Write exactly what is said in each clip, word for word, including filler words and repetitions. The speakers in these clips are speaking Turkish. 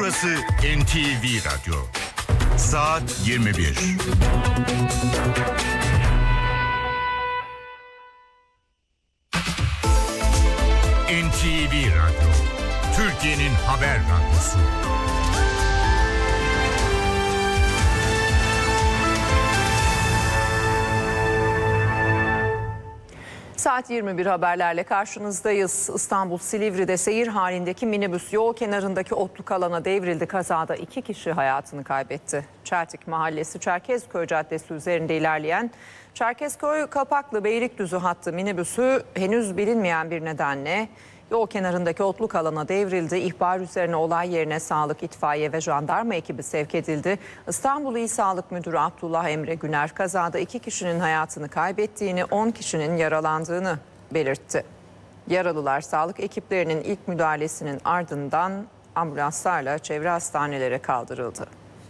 Burası N T V Radyo. Saat yirmi bir. N T V Radyo, Türkiye'nin haber radyosu. Saat yirmi bir haberlerle karşınızdayız. İstanbul Silivri'de seyir halindeki minibüs yol kenarındaki otluk alana devrildi. Kazada iki kişi hayatını kaybetti. Çeltik Mahallesi Çerkezköy Caddesi üzerinde ilerleyen Çerkezköy Kapaklı Beylikdüzü hattı minibüsü henüz bilinmeyen bir nedenle yol kenarındaki otluk alana devrildi. İhbar üzerine olay yerine sağlık, itfaiye ve jandarma ekibi sevk edildi. İstanbul İl Sağlık Müdürü Abdullah Emre Güner kazada iki kişinin hayatını kaybettiğini, on kişinin yaralandığını belirtti. Yaralılar sağlık ekiplerinin ilk müdahalesinin ardından ambulanslarla çevre hastanelere kaldırıldı.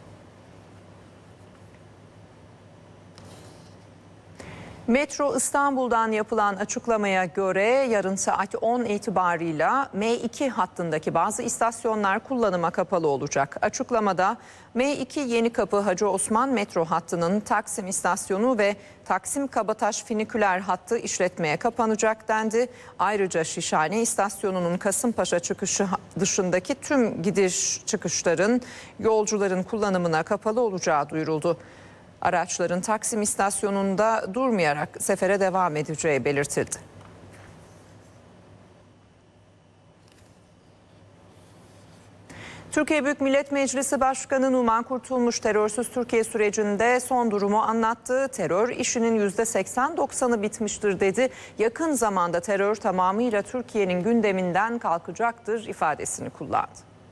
Metro İstanbul'dan yapılan açıklamaya göre yarın saat on itibarıyla M iki hattındaki bazı istasyonlar kullanıma kapalı olacak. Açıklamada M iki Yenikapı Hacı Osman metro hattının Taksim istasyonu ve Taksim Kabataş Finiküler hattı işletmeye kapanacak dendi. Ayrıca Şişhane istasyonunun Kasımpaşa çıkışı dışındaki tüm gidiş çıkışların yolcuların kullanımına kapalı olacağı duyuruldu. Araçların Taksim istasyonunda durmayarak sefere devam edeceği belirtildi. Türkiye Büyük Millet Meclisi Başkanı Numan Kurtulmuş terörsüz Türkiye sürecinde son durumu anlattı. Terör işinin yüzde seksen doksanı bitmiştir dedi. Yakın zamanda terör tamamıyla Türkiye'nin gündeminden kalkacaktır ifadesini kullandı.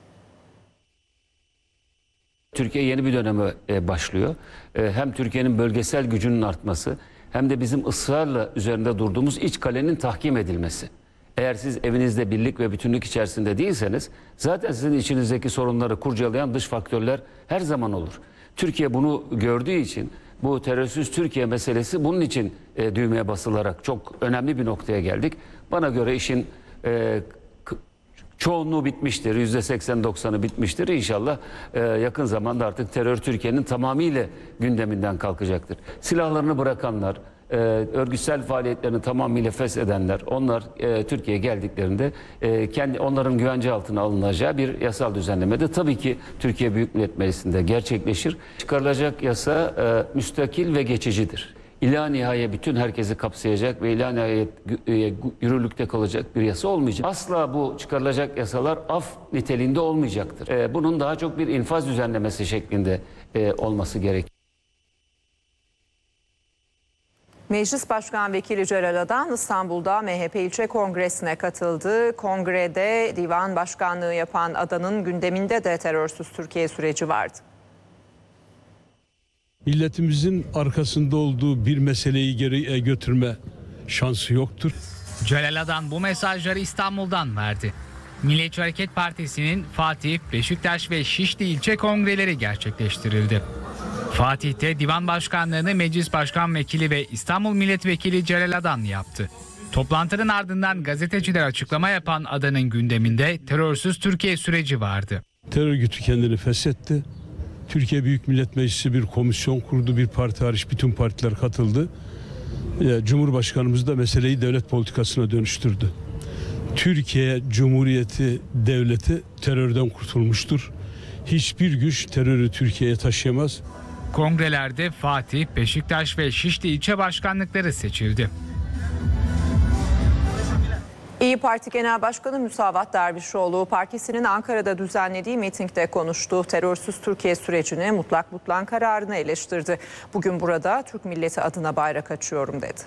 Türkiye yeni bir döneme başlıyor. Hem Türkiye'nin bölgesel gücünün artması hem de bizim ısrarla üzerinde durduğumuz iç kalenin tahkim edilmesi. Eğer siz evinizde birlik ve bütünlük içerisinde değilseniz zaten sizin içinizdeki sorunları kurcalayan dış faktörler her zaman olur. Türkiye bunu gördüğü için bu terörsüz Türkiye meselesi bunun için düğmeye basılarak çok önemli bir noktaya geldik. Bana göre işin e, çoğunluğu bitmiştir. yüzde seksen doksanı bitmiştir. İnşallah e, yakın zamanda artık terör Türkiye'nin tamamıyla gündeminden kalkacaktır. Silahlarını bırakanlar, e, örgütsel faaliyetlerini tamamıyla feshedenler, onlar e, Türkiye'ye geldiklerinde e, kendi onların güvence altına alınacağı bir yasal düzenleme de tabii ki Türkiye Büyük Millet Meclisi'nde gerçekleşir. Çıkarılacak yasa e, müstakil ve geçicidir. İlâ nihayet bütün herkesi kapsayacak ve ilâ nihayet yürürlükte kalacak bir yasa olmayacak. Asla bu çıkarılacak yasalar af niteliğinde olmayacaktır. Ee, bunun daha çok bir infaz düzenlemesi şeklinde e, olması gerekir. Meclis Başkan Vekili Celal Adan İstanbul'da M H P ilçe kongresine katıldı. Kongrede divan başkanlığı yapan Adan'ın gündeminde de terörsüz Türkiye süreci vardı. Milletimizin arkasında olduğu bir meseleyi geriye götürme şansı yoktur. Celal Adan bu mesajları İstanbul'dan verdi. Milliyetçi Hareket Partisi'nin Fatih, Beşiktaş ve Şişli ilçe kongreleri gerçekleştirildi. Fatih'te divan başkanlığını Meclis Başkan Vekili ve İstanbul Milletvekili Celal Adan yaptı. Toplantının ardından gazeteciler açıklama yapan Adan'ın gündeminde terörsüz Türkiye süreci vardı. Terör örgütü kendini feshetti. Türkiye Büyük Millet Meclisi bir komisyon kurdu. Bir parti hariç bütün partiler katıldı. Cumhurbaşkanımız da meseleyi devlet politikasına dönüştürdü. Türkiye Cumhuriyeti devleti terörden kurtulmuştur. Hiçbir güç terörü Türkiye'ye taşıyamaz. Kongrelerde Fatih, Beşiktaş ve Şişli ilçe başkanlıkları seçildi. İYİ Parti Genel Başkanı Müsavat Dervişoğlu partisinin Ankara'da düzenlediği mitingde konuştu. Terörsüz Türkiye sürecini mutlak butlan kararını eleştirdi. Bugün burada Türk milleti adına bayrak açıyorum dedi.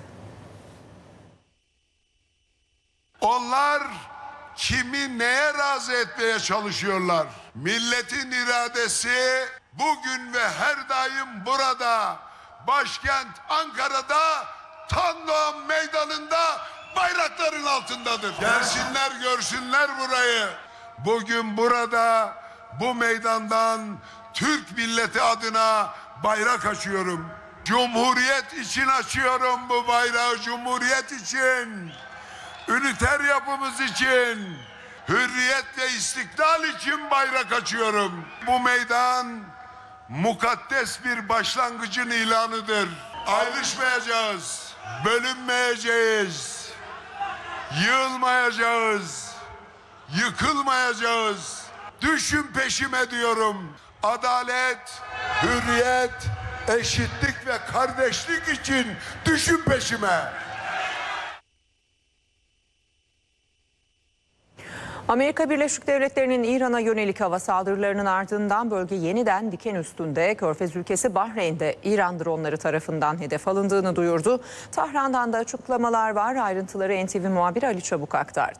Onlar kimi neye razı etmeye çalışıyorlar? Milletin iradesi bugün ve her daim burada, başkent Ankara'da, Tandoğan Meydanı'nda bayrakların altındadır. Gelsinler görsünler burayı. Bugün burada bu meydandan Türk milleti adına bayrak açıyorum. Cumhuriyet için açıyorum bu bayrağı, Cumhuriyet için. Üniter yapımız için, hürriyet ve istiklal için bayrak açıyorum. Bu meydan mukaddes bir başlangıcın ilanıdır. Ayrışmayacağız, bölünmeyeceğiz, yığılmayacağız, yıkılmayacağız. Düşün peşime diyorum. Adalet, hürriyet, eşitlik ve kardeşlik için düşün peşime. Amerika Birleşik Devletleri'nin İran'a yönelik hava saldırılarının ardından bölge yeniden diken üstünde. Körfez ülkesi Bahreyn'de İran dronları tarafından hedef alındığını duyurdu. Tahran'dan da açıklamalar var. Ayrıntıları N T V muhabiri Ali Çabuk aktardı.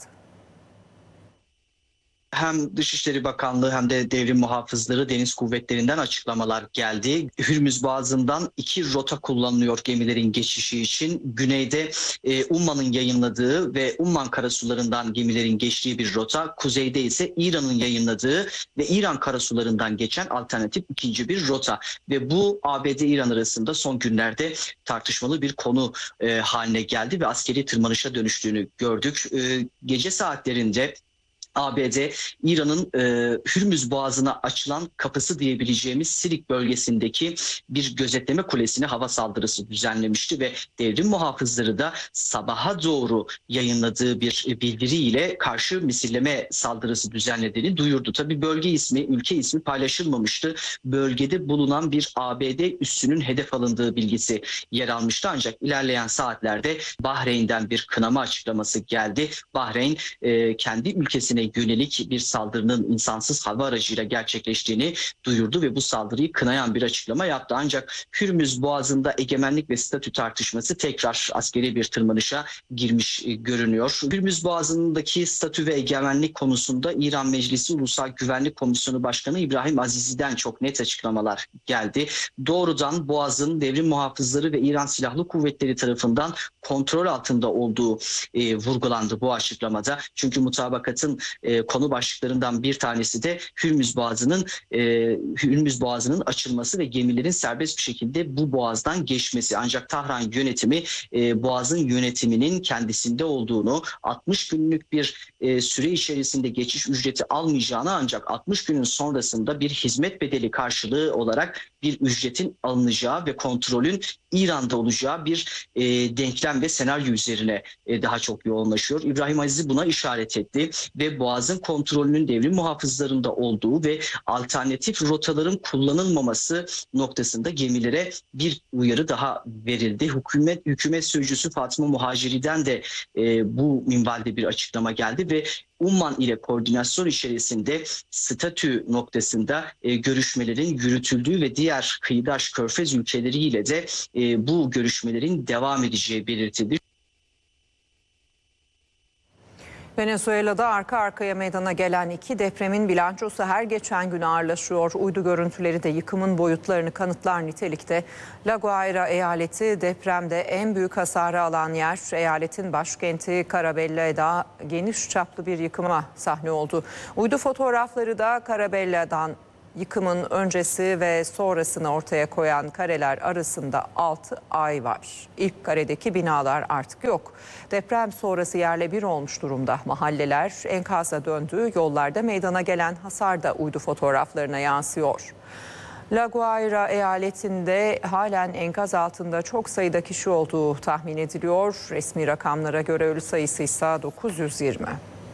Hem Dışişleri Bakanlığı hem de devrim muhafızları deniz kuvvetlerinden açıklamalar geldi. Hürmüz Boğazı'ndan iki rota kullanılıyor gemilerin geçişi için. Güneyde e, Umman'ın yayınladığı ve Umman karasularından gemilerin geçtiği bir rota. Kuzeyde ise İran'ın yayınladığı ve İran karasularından geçen alternatif ikinci bir rota. Ve bu A B D-İran arasında son günlerde tartışmalı bir konu e, haline geldi ve askeri tırmanışa dönüştüğünü gördük. E, gece saatlerinde A B D, İran'ın e, Hürmüz Boğazı'na açılan kapısı diyebileceğimiz Sirik bölgesindeki bir gözetleme kulesine hava saldırısı düzenlemişti ve devrim muhafızları da sabaha doğru yayınladığı bir bildiriyle karşı misilleme saldırısı düzenlediğini duyurdu. Tabii bölge ismi, ülke ismi paylaşılmamıştı. Bölgede bulunan bir A B D üssünün hedef alındığı bilgisi yer almıştı. Ancak ilerleyen saatlerde Bahreyn'den bir kınama açıklaması geldi. Bahreyn e, kendi ülkesine yönelik bir saldırının insansız hava aracıyla gerçekleştiğini duyurdu ve bu saldırıyı kınayan bir açıklama yaptı. Ancak Hürmüz Boğazı'nda egemenlik ve statü tartışması tekrar askeri bir tırmanışa girmiş görünüyor. Hürmüz Boğazı'ndaki statü ve egemenlik konusunda İran Meclisi Ulusal Güvenlik Komisyonu Başkanı İbrahim Azizi'den çok net açıklamalar geldi. Doğrudan Boğaz'ın devrim muhafızları ve İran Silahlı Kuvvetleri tarafından kontrol altında olduğu e, vurgulandı bu açıklamada. Çünkü mutabakatın e, konu başlıklarından bir tanesi de Hürmüz Boğazı'nın e, Hürmüz Boğazı'nın açılması ve gemilerin serbest bir şekilde bu boğazdan geçmesi. Ancak Tahran yönetimi e, Boğaz'ın yönetiminin kendisinde olduğunu, altmış günlük bir e, süre içerisinde geçiş ücreti almayacağını ancak altmış günün sonrasında bir hizmet bedeli karşılığı olarak bir ücretin alınacağı ve kontrolün İran'da olacağı bir e, denklem ve senaryo üzerine e, daha çok yoğunlaşıyor. İbrahim Azizi buna işaret etti ve Boğaz'ın kontrolünün devrim muhafızlarında olduğu ve alternatif rotaların kullanılmaması noktasında gemilere bir uyarı daha verildi. Hükümet hükümet sözcüsü Fatıma Muhaciri'den de e, bu minvalde bir açıklama geldi ve Umman ile koordinasyon içerisinde statü noktasında e, görüşmelerin yürütüldüğü ve diğer kıyıdaş Körfez ülkeleriyle de e, bu görüşmelerin devam edeceği belirtildi. Venezuela'da arka arkaya meydana gelen iki depremin bilançosu her geçen gün ağırlaşıyor. Uydu görüntüleri de yıkımın boyutlarını kanıtlar nitelikte. La Guaira eyaleti depremde en büyük hasarı alan yer. Eyaletin başkenti Carabella'da geniş çaplı bir yıkıma sahne oldu. Uydu fotoğrafları da Carabella'dan yıkımın öncesi ve sonrasını ortaya koyan kareler arasında altı ay var. İlk karedeki binalar artık yok. Deprem sonrası yerle bir olmuş durumda. Mahalleler enkaza döndü. Yollarda meydana gelen hasar da uydu fotoğraflarına yansıyor. La Guaira eyaletinde halen enkaz altında çok sayıda kişi olduğu tahmin ediliyor. Resmi rakamlara göre ölü sayısı ise dokuz yüz yirmi.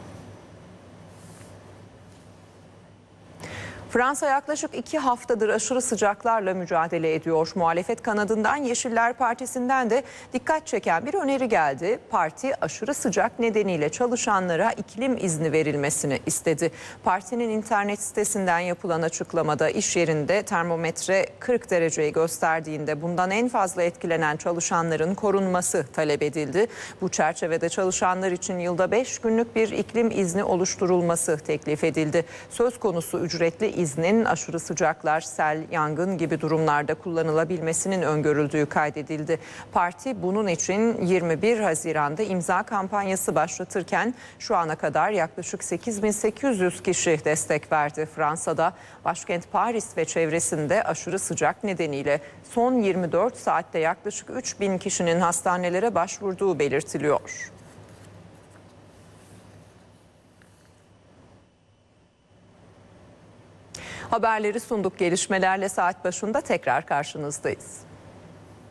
Fransa yaklaşık iki haftadır aşırı sıcaklarla mücadele ediyor. Muhalefet kanadından Yeşiller Partisi'nden de dikkat çeken bir öneri geldi. Parti aşırı sıcak nedeniyle çalışanlara iklim izni verilmesini istedi. Partinin internet sitesinden yapılan açıklamada iş yerinde termometre kırk dereceyi gösterdiğinde bundan en fazla etkilenen çalışanların korunması talep edildi. Bu çerçevede çalışanlar için yılda beş günlük bir iklim izni oluşturulması teklif edildi. Söz konusu ücretli iznin aşırı sıcaklar, sel, yangın gibi durumlarda kullanılabilmesinin öngörüldüğü kaydedildi. Parti bunun için yirmi bir Haziran'da imza kampanyası başlatırken şu ana kadar yaklaşık sekiz bin sekiz yüz kişi destek verdi. Fransa'da başkent Paris ve çevresinde aşırı sıcak nedeniyle son yirmi dört saatte yaklaşık üç bin kişinin hastanelere başvurduğu belirtiliyor. Haberleri sunduk. Gelişmelerle saat başında tekrar karşınızdayız.